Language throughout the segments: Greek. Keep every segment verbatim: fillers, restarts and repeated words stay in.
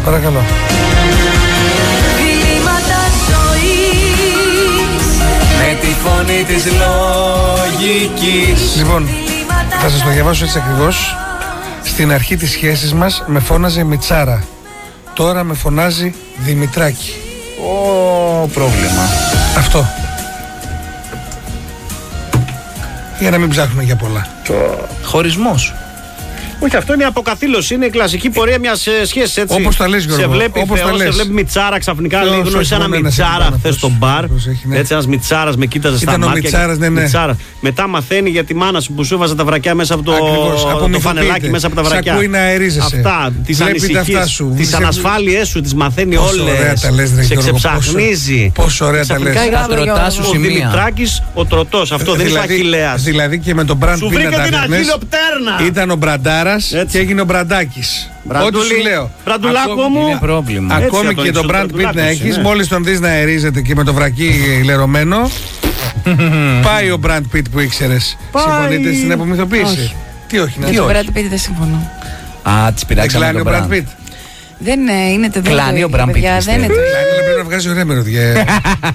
Παρακαλώ. Με τη φωνή της λογικής. Λοιπόν, θα σας το διαβάσω έτσι ακριβώς. Στην αρχή της σχέσης μας με φώναζε Μιτσάρα. Τώρα με φωνάζει Δημητράκη. Ω, πρόβλημα. Αυτό. Για να μην ψάχνουμε για πολλά. Χωρισμός. Όχι, αυτό είναι η αποκαθήλωση. Είναι η κλασική πορεία μιας ε, σχέσης. Έτσι. Όπως τα λες, Γιώργο. Σε βλέπει Όπως Θεός, τα λες. σε βλέπει Μιτσάρα ξαφνικά. Θεός, Λέει γνώρισε όχι, ένα μόνο ένας Μιτσάρα ήταν χθες αυτός. στο μπαρ. Προσέχει, ναι. Έτσι, ένας Μιτσάρας με κοίταζε στα Ήταν ο μάτια. Μιτσάρας, ναι, ναι. Μιτσάρα. Μετά μαθαίνει για τη μάνα σου που σου έβαζε τα βρακιά μέσα από το, το φανελάκι μέσα από τα βρακιά. Σ' ακούει να αερίζεσαι. Αυτά, τις ανησυχίες, τις ανασφάλειες σου, τις μαθαίνει όλες. Σε ξεψαχνίζει. Πόσο ωραία τα λες. Ο Δημητράκης, ο τροτός. Αυτό δεν είναι Αχιλλέας. Δηλαδή και με τον Brad Σου Pitt βρήκε να την τα έφερνες. Αχιλλοπτέρνα. Ήταν ο Μπραντάρας και έγινε ο Μπραντάκης. Ό,τι σου λέω. Μπραντουλάκο μου. Είναι πρόβλημα. Ακόμη Έτσι, και τον τον Brad Pitt Μπραντουλάκος, να έχεις, ναι. μόλις τον δεις να αερίζεται και με το βρακί λερωμένο, πάει ο Brad Pitt που ήξερες. Συμφωνείτε στην απομυθοποίηση? Τι όχι, να Με τον Brad Pitt δεν συμφωνώ. Α, τις πειράξαμε κλάνει ο τον Brad Brad. Pitt. Δεν είναι το Κλάνει ο Brad Pitt, παιδιά, δεν είναι το ίδιο. Κλάνει, αλλά πρέπει να βγάζει ωραία μυρωδιά.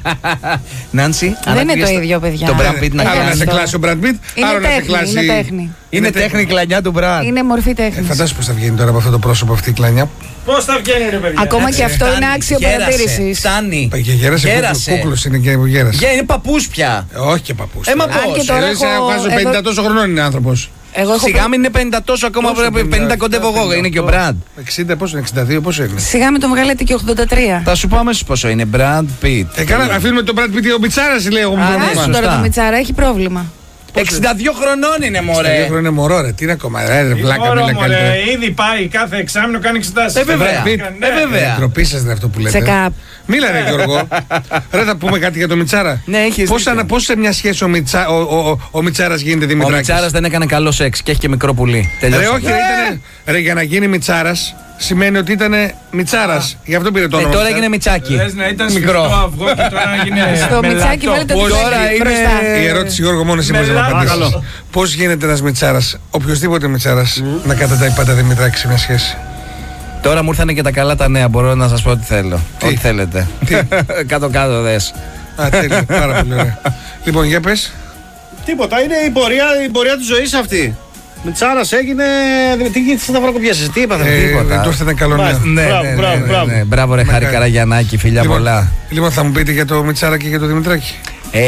Νάνση, Δεν είναι το ίδιο, παιδιά. Το Brad Pitt να Άλλο να κάνει. σε κλάσει ο Brad Pitt, Είναι άλλο να σε τέχνη, κλάσει. είναι τέχνη. Είναι τέχνη κλανιά του Brad. Είναι μορφή Ε, τέχνης. Φαντάσου πως θα βγαίνει τώρα από αυτό το πρόσωπο αυτή η κλανιά. Πώς θα βγαίνει, ρε παιδιά. Ακόμα και αυτό είναι άξιο παρατήρησης. Φτάνει. Και γέρασε, Γέρασε. κούκλος είναι και που γέρασε. Για είναι παππούς πια. Όχι και παππούς. Ε, μα Αν και πώς. τώρα Λες, έχω- βάζω εγώ- πενήντα τόσο χρονών είναι άνθρωπος. Εγώ έχω Σιγά μην είναι πενήντα τόσο ακόμα Πόσο, πρέπει. πενήντα κοντεύω εγώ. Είναι και ο Brad. εξήντα πόσο είναι, εξήντα δύο πόσο είναι. Σιγά με τον βγάλετε και ογδόντα τρία. Θα σου πω αμέσως πόσο είναι. Brad Pitt. Ε, καλά, αφήνουμε τον Brad Pitt, ο Μιτσάρας λέει εγώ μου Α, ναι, πρόβλημα. Άσου τώρα σωστά. το Μιτσάρα, έχει πρόβλημα. εξήντα δύο χρονών είναι Δύο μωρέ. χρόνια είναι μωρό ρε, τι είναι ακόμα, ρε, ρε βλάκα μίλα καλύτερα. Ήδη πάει κάθε εξάμηνο κάνει εξετάσεις. Ε, βέβαια. Pitt. Ε, βέβαια. Ντροπή σας είναι αυτό που λέτε. Τσεκάπ. Μίλα ρε Γιώργο. Ρε θα πούμε κάτι για τον Μιτσάρα. Ναι, έχεις Πώς, δίκιο. ανα- πώς σε μια σχέση ο, Μιτσα, ο, ο, ο, ο Μιτσάρας γίνεται Ο Δημητράκης. Μιτσάρας δεν έκανε καλό σεξ και έχει και μικρό πουλί. Ρε Τελειώσαμε. όχι ρε, ήτανε, ρε για να γίνει Μιτσάρας σημαίνει ότι ήταν Μιτσάρας. Γι' αυτό πήρε το Ε, όνομα. τώρα Μιτσάρα. έγινε Μιτσάκι. Λες να ήταν Μικρό. σφιχτό αυγό και τώρα έγινε Στο Μιτσάκι βάλετε το Πώς τουλάκι τώρα είναι- μπροστά. Η ερώτηση Γιώργο μόνο εσύ μπορείς να Μελά- απαντήσεις. Παρακαλώ. Πώς γίνεται ένας Μιτσάρας, οποιοδήποτε Μιτσάρας, να κατατάει πάντα Δημητράκη σε μια σχέση. Τώρα μου ήρθανε και τα καλά τα νέα. Μπορώ να σας πω ό,τι θέλω. Τι? Ό,τι θέλετε. Κάτω-κάτω δες. Α, τέλεια, πάρα πολύ ωραία. Λοιπόν, για πες. Τίποτα, είναι η πορεία, η πορεία της ζωής αυτή. Μιτσάρας έγινε. Τι γίνεται στα σταυροκοπιάσεις, τι είπατε. Ε, τίποτα. Του ήρθε καλό νέο. Μάλιστα. Ναι, Μπράβο, ναι, μπράβο, ναι, μπράβο. ναι. Μπράβο ρε Χάρη Μακάρι. Καραγιαννάκη, φιλιά Λοιπόν, πολλά. Λοιπόν, θα μου πείτε για το Μιτσάρα και για το Δημητράκη. Ε,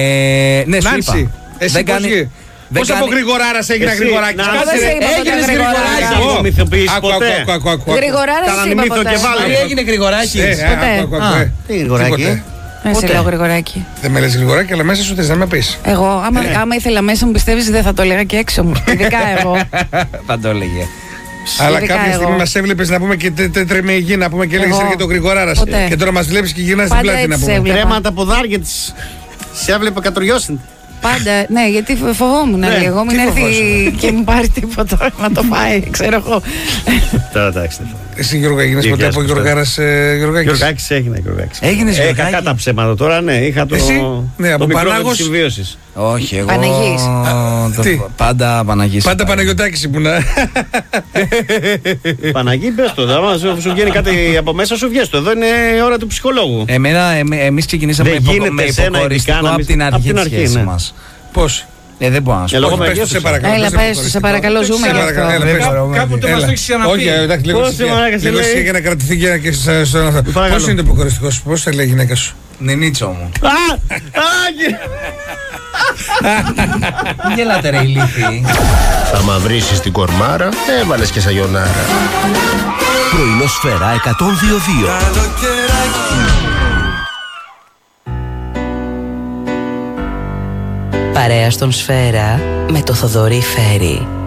ναι, σου είπα. Νάνση, εσύ Δεν πώς κάνει- γι- δεν πώς από κάνει- γρηγοράρας έγινα Εσύ, γρηγοράκι. να- Κάτσε, δεν σε ρε. είπα ποτέ Έγινες γρηγοράκι. γρηγοράκι. Δεν θα Ω, το μυθοποιήσεις άκου, ποτέ. άκου, άκου, άκου, άκου. Γρηγοράρας Κάνανε είπα μύθο ποτέ. και βάλε. Τι έγινε Γρηγοράκης. Ε, ε, Ποτέ. άκου, άκου, άκου, Α, ε. τι γρηγοράκι? Τίποτε. Δεν σε Ποτέ. λέω γρηγοράκι. Δεν με λες γρηγοράκι, αλλά μέσα σου θες να με πεις. Εγώ, άμα, άμα ήθελα μέσα μου, πιστεύεις δεν θα το έλεγα και έξω μου. Ειδικά εγώ. Θα το έλεγε. Αλλά Ειδικά κάποια στιγμή εγώ. μας έβλεπες να πούμε και τετρεμεγή, να πούμε και έλεγες Εγώ. για τον Γρηγοράρας. Ποτέ. Και τώρα μας βλέπεις και γυρνάς την Πάντα πλάτη να έτσι πούμε. έβλεπα. Τρέμα τα ποδάρια της. Σε έβλεπε κατουριώσιν. Πάντα, ναι, γιατί φοβόμουν Ναι, λίγο, μην τι έρθει φοβόσαι? και μου πάρει τίποτα να το φάει, ξέρω εγώ. Τώρα εντάξει. Εσύ Γιώργο έγινες ποτέ από είκοσι Γιωργάρας ε, Γιωργάκης. Γιωργάκης έγινε, Γιωργάκης. Έγινες Ε, Γιωργάκη. κακά τα ψέματα τώρα, ναι. Είχα το, Εσύ? Ναι, από το μικρόβιο Πανάγος. της συμβίωσης. Όχι, εγώ. Παναγής. το- τι? Πάντα Παναγής. Πάντα Παναγιωτάκης ήμουνα. Παναγί, πες το. Άμα σου σου βγαίνει κάτι από μέσα, σου βγες το. Εδώ είναι η ώρα του ψυχολόγου. Εμένα, εμ- εμείς ξεκινήσαμε Δεν με, υποκο, γίνεται με σένα υποκοριστικό ειδικά να από μην- την απ' αρχή την της αρχή, σχέσης ναι. μας. Πώς. Ε, δεν μπορώ να σου Ε, πω. λόγω Όχι, πες το, μεγέθους. σε παρακαλώ. Έλα, πες το πες, σε χωριστικό. παρακαλώ, ζούμε Σε γι' παρακαλώ, αυτό. έλα, πες το. Κάπου- Κάπου το Έλα. μας το έχεις ξαναπεί. Όχι, εντάξει, λίγο Πώς ησυχία. σε μαλάκα, σε Λίγο λέει. ησυχία για να κρατηθεί και και στο- στο- στο- Παρακαλώ. Πώς είναι το υποκοριστικό σου, πώς θα λέει η γυναίκα σου. Νενίτσο μου. Α! Α! και- Μην γελάτε ρε ηλίθιοι. Άμα βρίσεις την κορμάρα, έβαλες και σαγιονάρα. Πρωινό Σφαίρα εκατόν δύο δύο. Παρέα στον Σφαίρα με το Θοδωρή Φέρι.